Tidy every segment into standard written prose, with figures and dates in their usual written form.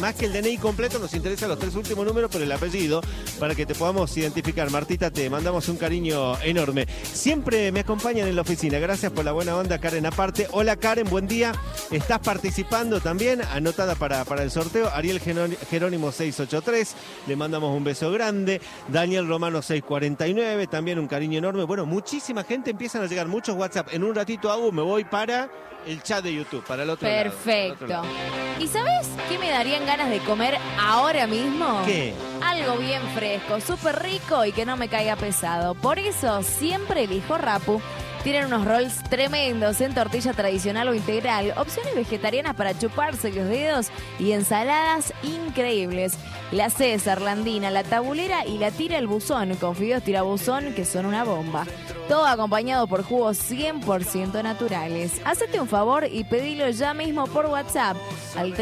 más que el DNI completo, nos interesa los 3 últimos números, pero el apellido, para que te podamos identificar. Martita, te mandamos un cariño enorme. Siempre me acompañan en la oficina. Gracias por la buena onda, Karen aparte. Hola, Karen, buen día. ¿Estás participando también? Anotada para el sorteo. Ariel Jerónimo 683, le mandamos un beso grande. Daniel Romano 649, también un cariño enorme. Bueno, muchísima gente, empiezan a llegar muchos WhatsApp. En un ratito hago, me voy para el chat de YouTube, para el otro lado. Perfecto. ¿Y sabes qué me darían ganas de comer ahora mismo? ¿Qué? Algo bien fresco, súper rico y que no me caiga pesado. Por eso siempre elijo Rappu. Tienen unos rolls tremendos en tortilla tradicional o integral, opciones vegetarianas para chuparse los dedos y ensaladas increíbles. La César, la Andina, la Tabulera y la Tira el Buzón, con fideos tirabuzón que son una bomba. Todo acompañado por jugos 100% naturales. Hacete un favor y pedilo ya mismo por WhatsApp al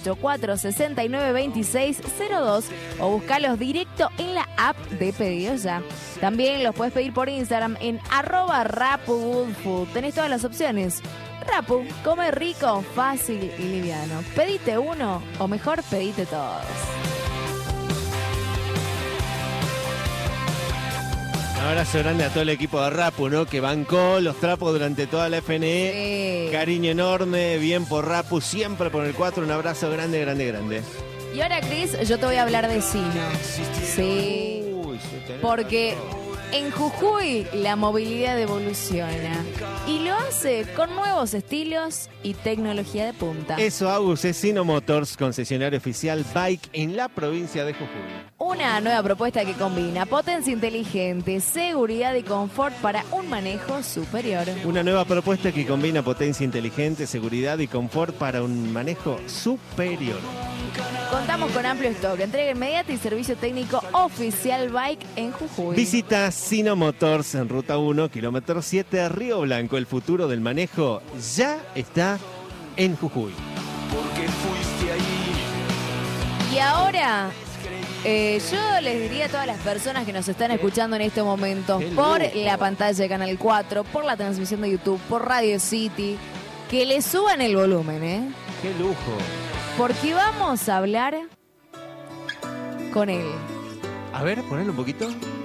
3884-692602 o buscalos directo en la app de Pedidos Ya. También los puedes pedir por Instagram en @RappuGoodFood. Tenés todas las opciones. Rappu, come rico, fácil y liviano. Pedite uno o mejor pedite todos. Un abrazo grande a todo el equipo de Rappu, ¿no? Que bancó los trapos durante toda la FNE. Sí. Cariño enorme, bien por Rappu, siempre por el 4. Un abrazo grande, grande, grande. Y ahora, Cris, yo te voy a hablar de Sino. Sí. Porque en Jujuy la movilidad evoluciona y lo hace con nuevos estilos y tecnología de punta. Eso, Agus, es Sino Motors, concesionario oficial Bike en la provincia de Jujuy. Una nueva propuesta que combina potencia inteligente, seguridad y confort para un manejo superior. Una nueva propuesta que combina potencia inteligente, seguridad y confort para un manejo superior. Contamos con amplio stock, entrega inmediata y servicio técnico oficial Bike en Jujuy. Visita Sino Motors en Ruta 1, kilómetro 7, Río Blanco. El futuro del manejo ya está en Jujuy. Y ahora, yo les diría a todas las personas que nos están escuchando en este momento por la pantalla de Canal 4, por la transmisión de YouTube, por Radio City, que le suban el volumen, ¿eh? ¡Qué lujo! Porque vamos a hablar con él. A ver, ponelo un poquito.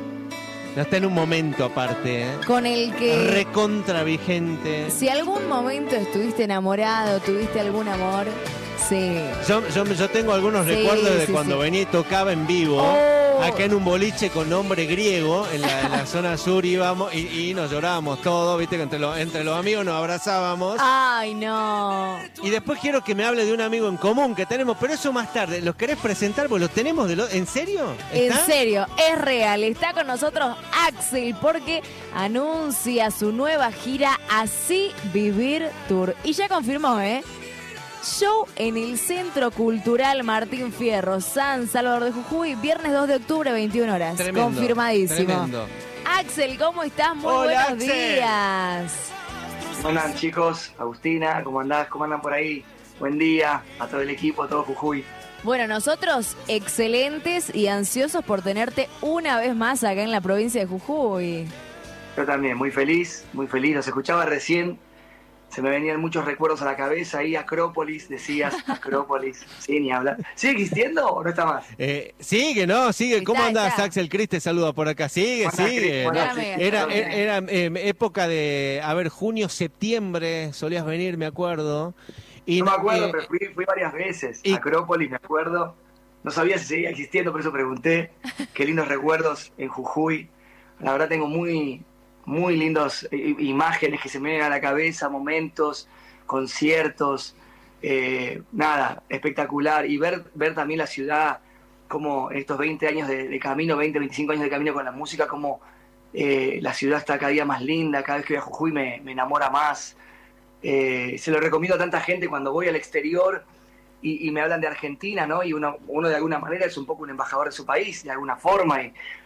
No está en un momento aparte, ¿eh? Con el que... Recontra vigente. Si algún momento estuviste enamorado, tuviste algún amor, sí. Yo tengo algunos recuerdos de cuando venía y tocaba en vivo. Acá en un boliche con nombre griego, en la zona sur íbamos y nos llorábamos todos, viste, que entre los amigos nos abrazábamos. Ay, no. Y después quiero que me hable de un amigo en común que tenemos, pero eso más tarde. ¿Los querés presentar? Pues los tenemos ¿en serio? ¿Está? En serio, es real. Está con nosotros Axel porque anuncia su nueva gira Así Vivir Tour. Y ya confirmó, ¿eh? Show en el Centro Cultural Martín Fierro, San Salvador de Jujuy, viernes 2 de octubre, 21 horas. Tremendo, confirmadísimo. Tremendo. Axel, ¿cómo estás? Muy Hola, buenos Axel. días. ¿Cómo andan, chicos? Agustina, ¿cómo andás? ¿Cómo andan por ahí? Buen día a todo el equipo, a todo Jujuy. Bueno, nosotros excelentes y ansiosos por tenerte una vez más acá en la provincia de Jujuy. Yo también, muy feliz, los escuchaba recién. Se me venían muchos recuerdos a la cabeza ahí, Acrópolis, decías, Acrópolis, sí, ni hablar. ¿Sigue existiendo o no está más? Sigue, ¿no? Sigue. ¿Cómo andás, está. Axel? Cris te saluda por acá. Sigue, Buenas, sigue. Cris, buenas, ¿no? Cris. Era época de, junio, septiembre, solías venir, me acuerdo. Y No me acuerdo, pero fui varias veces. Acrópolis, me acuerdo. No sabía si seguía existiendo, por eso pregunté. Qué lindos recuerdos en Jujuy. La verdad tengo muy lindas imágenes que se me vienen a la cabeza, momentos, conciertos, nada, espectacular. Y ver también la ciudad, como en estos 20 años de camino, 20, 25 años de camino con la música, como la ciudad está cada día más linda, cada vez que voy a Jujuy me enamora más. Se lo recomiendo a tanta gente cuando voy al exterior y me hablan de Argentina, ¿no? Y uno de alguna manera es un poco un embajador de su país, de alguna forma,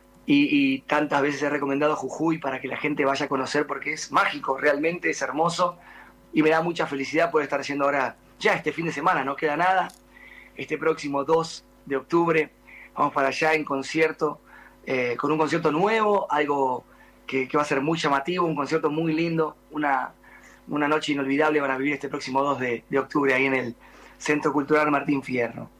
y tantas veces he recomendado Jujuy para que la gente vaya a conocer porque es mágico, realmente es hermoso y me da mucha felicidad poder estar haciendo ahora, ya este fin de semana, no queda nada, este próximo 2 de octubre vamos para allá en concierto, con un concierto nuevo, algo que va a ser muy llamativo, un concierto muy lindo, una noche inolvidable van a vivir este próximo 2 de octubre ahí en el Centro Cultural Martín Fierro.